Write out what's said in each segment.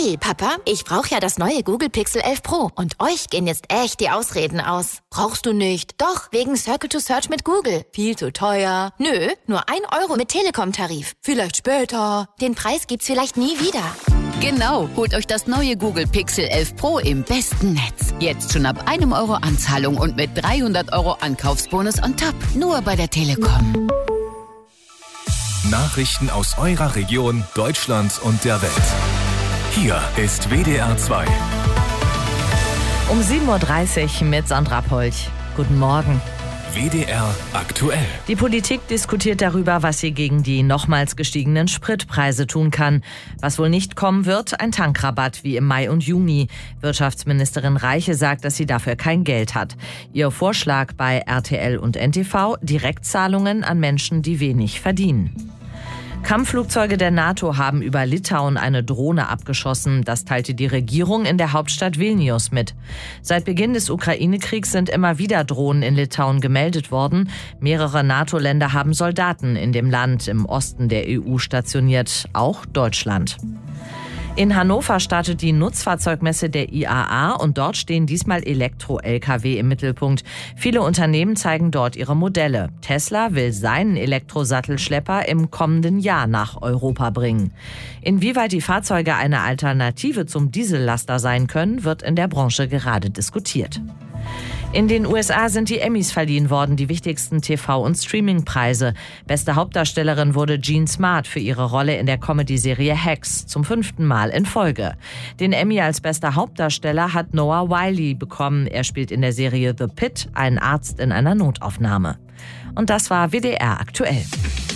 Hey, Papa, ich brauche ja das neue Google Pixel 11 Pro. Und euch gehen jetzt echt die Ausreden aus. Brauchst du nicht? Doch, wegen Circle to Search mit Google. Viel zu teuer. Nö, nur 1 Euro mit Telekom-Tarif. Vielleicht später. Den Preis gibt's vielleicht nie wieder. Genau, holt euch das neue Google Pixel 11 Pro im besten Netz. Jetzt schon ab 1 Euro Anzahlung und mit 300 Euro Ankaufsbonus on top. Nur bei der Telekom. Nachrichten aus eurer Region, Deutschland und der Welt. Hier ist WDR 2. Um 7.30 Uhr mit Sandra Polch. Guten Morgen. WDR aktuell. Die Politik diskutiert darüber, was sie gegen die nochmals gestiegenen Spritpreise tun kann. Was wohl nicht kommen wird, ein Tankrabatt wie im Mai und Juni. Wirtschaftsministerin Reiche sagt, dass sie dafür kein Geld hat. Ihr Vorschlag bei RTL und NTV: Direktzahlungen an Menschen, die wenig verdienen. Kampfflugzeuge der NATO haben über Litauen eine Drohne abgeschossen. Das teilte die Regierung in der Hauptstadt Vilnius mit. Seit Beginn des Ukraine-Kriegs sind immer wieder Drohnen in Litauen gemeldet worden. Mehrere NATO-Länder haben Soldaten in dem Land im Osten der EU stationiert, auch Deutschland. In Hannover startet die Nutzfahrzeugmesse der IAA und dort stehen diesmal Elektro-Lkw im Mittelpunkt. Viele Unternehmen zeigen dort ihre Modelle. Tesla will seinen Elektrosattelschlepper im kommenden Jahr nach Europa bringen. Inwieweit die Fahrzeuge eine Alternative zum Diesellaster sein können, wird in der Branche gerade diskutiert. In den USA sind die Emmys verliehen worden, die wichtigsten TV- und Streamingpreise. Beste Hauptdarstellerin wurde Jean Smart für ihre Rolle in der Comedy-Serie Hacks, zum 5. Mal in Folge. Den Emmy als bester Hauptdarsteller hat Noah Wyle bekommen. Er spielt in der Serie The Pit einen Arzt in einer Notaufnahme. Und das war WDR aktuell.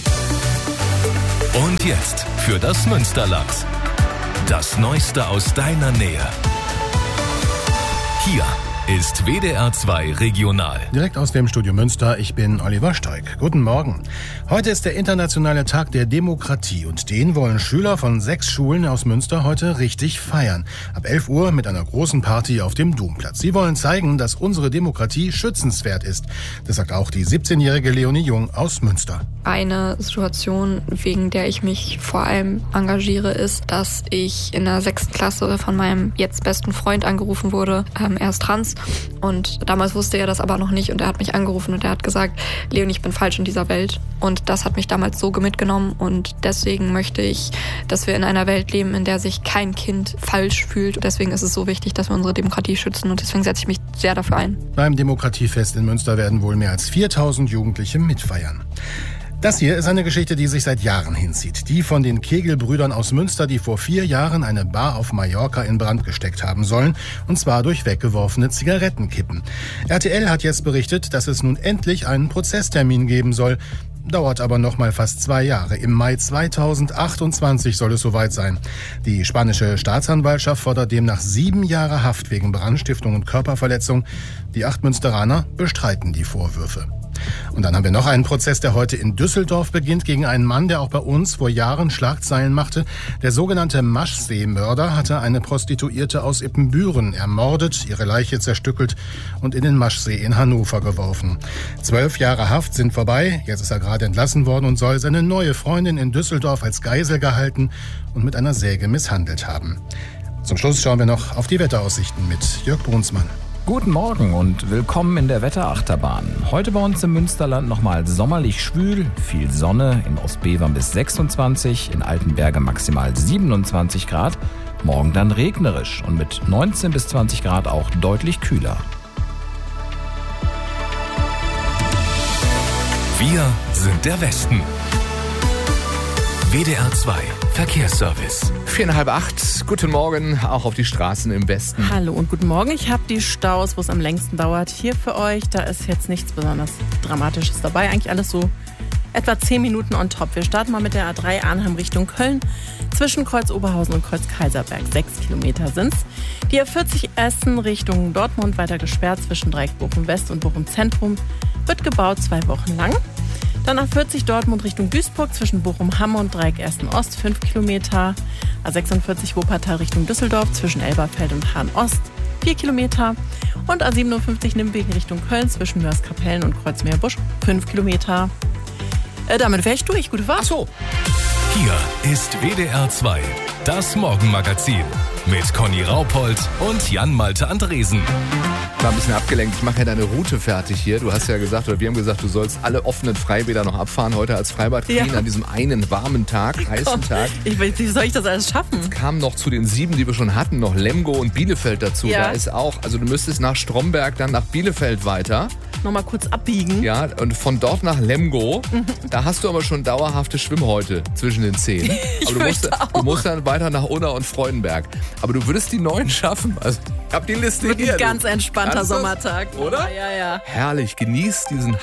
Und jetzt für das Münsterland. Das Neueste aus deiner Nähe. Hier ist WDR 2 Regional. Direkt aus dem Studio Münster, ich bin Oliver Steig. Guten Morgen. Heute ist der internationale Tag der Demokratie und den wollen Schüler von 6 Schulen aus Münster heute richtig feiern. Ab 11 Uhr mit einer großen Party auf dem Domplatz. Sie wollen zeigen, dass unsere Demokratie schützenswert ist. Das sagt auch die 17-jährige Leonie Jung aus Münster. Eine Situation, wegen der ich mich vor allem engagiere, ist, dass ich in der 6. Klasse von meinem jetzt besten Freund angerufen wurde. Er ist trans und damals wusste er das aber noch nicht und er hat mich angerufen und er hat gesagt, Leonie, ich bin falsch in dieser Welt. Und das hat mich damals so mitgenommen und deswegen möchte ich, dass wir in einer Welt leben, in der sich kein Kind falsch fühlt. Deswegen ist es so wichtig, dass wir unsere Demokratie schützen und deswegen setze ich mich sehr dafür ein. Beim Demokratiefest in Münster werden wohl mehr als 4000 Jugendliche mitfeiern. Das hier ist eine Geschichte, die sich seit Jahren hinzieht. Die von den Kegelbrüdern aus Münster, die vor 4 Jahren eine Bar auf Mallorca in Brand gesteckt haben sollen. Und zwar durch weggeworfene Zigarettenkippen. RTL hat jetzt berichtet, dass es nun endlich einen Prozesstermin geben soll. Dauert aber noch mal fast 2 Jahre. Im Mai 2028 soll es soweit sein. Die spanische Staatsanwaltschaft fordert demnach 7 Jahre Haft wegen Brandstiftung und Körperverletzung. Die 8 Münsteraner bestreiten die Vorwürfe. Und dann haben wir noch einen Prozess, der heute in Düsseldorf beginnt, gegen einen Mann, der auch bei uns vor Jahren Schlagzeilen machte. Der sogenannte Maschsee-Mörder hatte eine Prostituierte aus Ippenbüren ermordet, ihre Leiche zerstückelt und in den Maschsee in Hannover geworfen. 12 Jahre Haft sind vorbei, jetzt ist er gerade entlassen worden und soll seine neue Freundin in Düsseldorf als Geisel gehalten und mit einer Säge misshandelt haben. Zum Schluss schauen wir noch auf die Wetteraussichten mit Jörg Brunsmann. Guten Morgen und willkommen in der Wetterachterbahn. Heute bei uns im Münsterland nochmal sommerlich schwül, viel Sonne, in Ostbevern bis 26, in Altenberge maximal 27 Grad. Morgen dann regnerisch und mit 19 bis 20 Grad auch deutlich kühler. Wir sind der Westen. WDR 2 Verkehrsservice. 7:45, guten Morgen, auch auf die Straßen im Westen. Hallo und guten Morgen. Ich habe die Staus, wo es am längsten dauert, hier für euch. Da ist jetzt nichts besonders Dramatisches dabei. Eigentlich alles so etwa 10 Minuten on top. Wir starten mal mit der A3 Arnhem Richtung Köln. Zwischen Kreuz Oberhausen und Kreuz Kaiserberg 6 Kilometer sind's. Die A40 Essen Richtung Dortmund weiter gesperrt zwischen Dreieck Bochum West und Bochum Zentrum. Wird gebaut 2 Wochen lang. Dann A40 Dortmund Richtung Duisburg zwischen Bochum-Hamm und Dreieck Essen-Ost 5 Kilometer. A46 Wuppertal Richtung Düsseldorf zwischen Elberfeld und Hahn-Ost 4 Kilometer. Und A57 Nimwegen Richtung Köln zwischen Mörs-Kapellen und Kreuzmeerbusch 5 Kilometer. Damit wäre ich durch. Gute Fahrt. Ach so. Hier ist WDR 2, das Morgenmagazin mit Conny Raupold und Jan-Malte Andresen. War ein bisschen abgelenkt. Ich mache ja deine Route fertig hier. Du hast ja gesagt, oder wir haben gesagt, du sollst alle offenen Freibäder noch abfahren heute als Freibad Queen an diesem einen warmen Tag, heißen Tag. Wie soll ich das alles schaffen? Jetzt kamen noch zu den 7, die wir schon hatten, noch Lemgo und Bielefeld dazu. Ja. Da ist auch, also du müsstest nach Stromberg, dann nach Bielefeld weiter. Nochmal kurz abbiegen. Ja, und von dort nach Lemgo, da hast du aber schon dauerhafte Schwimmhäute zwischen den Zehen. Aber du musst dann weiter nach Unna und Freudenberg. Aber du würdest die 9 schaffen. Also, ich hab die Liste hier. Ein ganz entspannter Ernsthaft? Sommertag. Oder? Ja. Herrlich, genieß diesen